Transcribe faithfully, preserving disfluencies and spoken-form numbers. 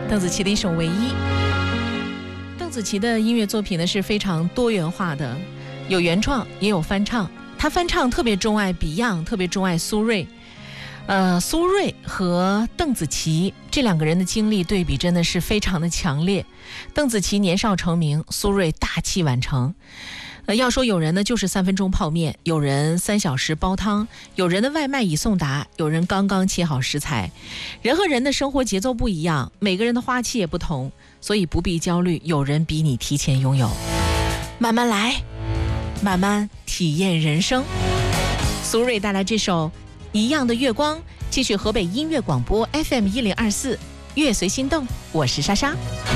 邓紫棋的一首《唯一》。邓紫棋的音乐作品呢是非常多元化的，有原创也有翻唱。她翻唱特别钟爱 Beyond， 特别钟爱苏芮。呃，苏芮和邓紫棋这两个人的经历对比真的是非常的强烈。邓紫棋年少成名，苏芮大器晚成。呃，要说有人呢就是三分钟泡面，有人三小时煲汤，有人的外卖已送达，有人刚刚切好食材。人和人的生活节奏不一样，每个人的花期也不同，所以不必焦虑有人比你提前拥有。慢慢来，慢慢体验人生。苏芮带来这首一样的月光，继续河北音乐广播 F M 一零二四，乐随心动，我是莎莎。